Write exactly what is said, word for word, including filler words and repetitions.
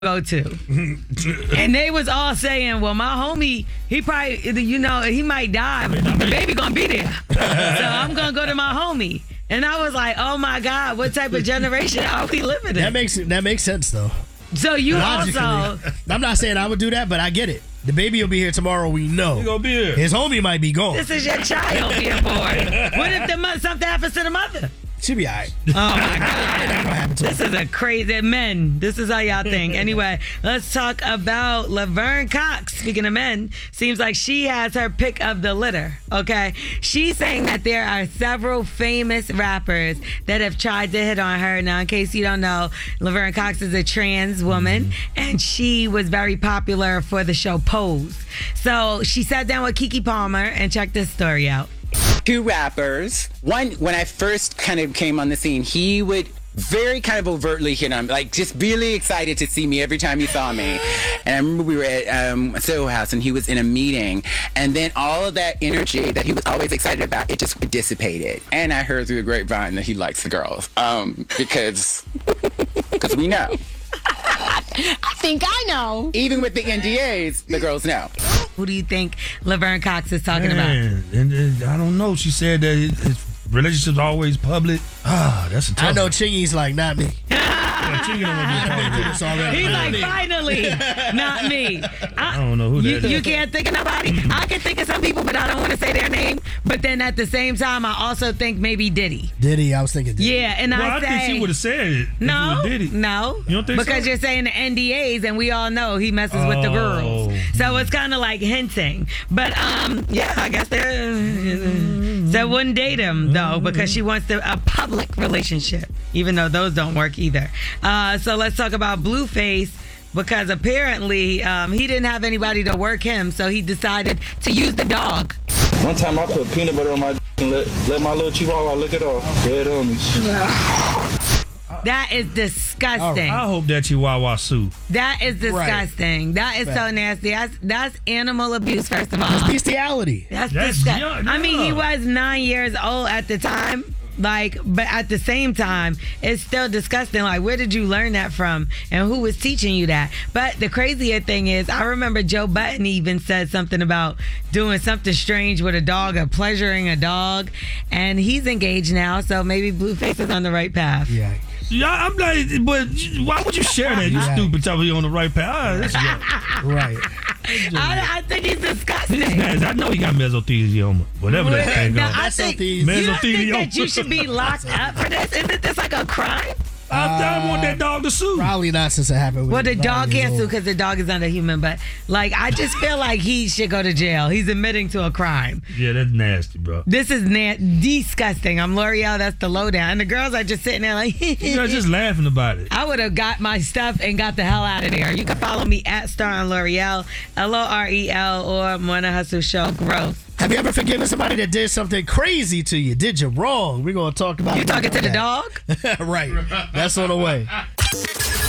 go to. And they was all saying, well, my homie, he probably, you know, he might die, but the baby gonna be there. So I'm gonna go to my homie. And I was like, oh my God, what type of generation are we living in? That makes that makes sense though. So you Logically, also, I'm not saying I would do that, but I get it. The baby will be here tomorrow. We know. He gonna be here. His homie might be gone. this is your child being born. What if the mo- something happens to the mother? She'll be all right. Oh my God. This is a crazy men. This is how y'all think. Anyway, let's talk about Laverne Cox. Speaking of men, seems like she has her pick of the litter. Okay. She's saying that there are several famous rappers that have tried to hit on her. Now, in case you don't know, Laverne Cox is a trans woman mm-hmm. and she was very popular for the show Pose. So she sat down with Keke Palmer and checked this story out. Two rappers. One, when I first kind of came on the scene, he would very kind of overtly hit on me, like just really excited to see me every time he saw me. And I remember we were at um, Soho House and he was in a meeting, and then all of that energy that he was always excited about, it just dissipated. And I heard through the grapevine that he likes the girls, um, because because we know. I think I know. Even with the N D As, the girls know. Who do you think Laverne Cox is talking Man, about? And, and I don't know. She said that his, his relationship's always public. Ah, that's a tough I know one. Chingy's like, not me. Yeah, Chingy don't wanna be a part of this already. He's Not like, me. finally, not me. I, I don't know who that you, is. you can't think of nobody. I can think of some people, but I don't want to say their name. But then at the same time, I also think maybe Diddy. Diddy, I was thinking Diddy. Yeah, and Well, I I say think she would have said it. if no, it was Diddy. no. You don't think because so? you're saying the N D As, and we all know he messes with the girls. Oh. So it's kind of like hinting. But um, yeah, I guess they're. So wouldn't date him though because she wants the, a public relationship, even though those don't work either. Uh, so let's talk about Blueface. Because apparently um, he didn't have anybody to work him, so he decided to use the dog. One time I put peanut butter on my d- and let, let my little chihuahua lick it off. Dead on me. That is disgusting. I hope that Chihuahua sue. That is disgusting. That is so Right. nasty. That's, that's animal abuse, first of all. It's bestiality. That's, That's disgusting. young, I mean, he yeah. was nine years old at the time. Like, but at the same time, it's still disgusting. Like, where did you learn that from? And who was teaching you that? But the crazier thing is, I remember Joe Button even said something about doing something strange with a dog or pleasuring a dog. And he's engaged now, so maybe Blueface is on the right path. Yeah. Yeah, I'm like, but why would you share that? You Right. stupid. Tell me you're on the right path. Ah, that's yuck. Right. I, I think he's disgusting. It's nasty. I know he got mesothelioma. Whatever that thing No, is. I think, Mesothelioma. you don't think Mesothelioma. that you should be locked up for this? Isn't this like a crime? I, I want that dog to sue. Probably not since it happened with Well, the nine dog years can't sue old. because the dog is under human, but like I just feel like he should go to jail. He's admitting to a crime. Yeah, that's nasty, bro. This is na- disgusting. I'm L'Oreal. That's the lowdown. And the girls are just sitting there like, You guys just laughing about it. I would have got my stuff and got the hell out of there. You can follow me at Star on L'Oreal, L O R E L, or Morning Hustle Show. Gross. Have you ever forgiven somebody that did something crazy to you? Did you wrong? We're going to talk about You talking to the that. dog? Right. That's on the way.